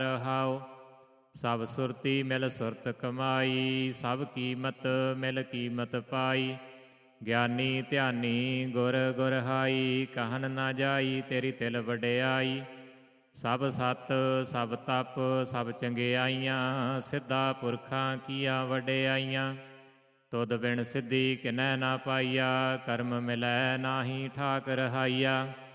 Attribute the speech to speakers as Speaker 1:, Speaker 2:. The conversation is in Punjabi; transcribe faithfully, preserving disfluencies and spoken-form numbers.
Speaker 1: ਰਹਾਉ। ਸਭ ਸੁਰਤੀ ਮਿਲ ਸੁਰਤ ਕਮਾਈ, ਸਭ ਕੀਮਤ ਮਿਲ ਕੀਮਤ ਪਾਈ। ਗਿਆਨੀ ਧਿਆਨੀ ਗੁਰ ਗੁਰਹਾਈ, ਕਹਿਨ ਨਾ ਜਾਈ ਤੇਰੀ ਤਿਲ ਵਡਿਆਈ। ਸਭ ਸਤ ਸਭ ਤਪ ਸਭ ਚੰਗਿਆਈਆਂ, ਸਿੱਧਾ ਪੁਰਖਾਂ ਕੀਆਂ ਵਡਿਆਈਆਂ। ਤੁਧ ਬਿਨ ਸਿੱਧੀ ਕਿਨੈ ਨਾ ਪਾਈਆ, ਕਰਮ ਮਿਲੈ ਨਾਹੀ ਠਾਕ ਰਹਾਈਆ।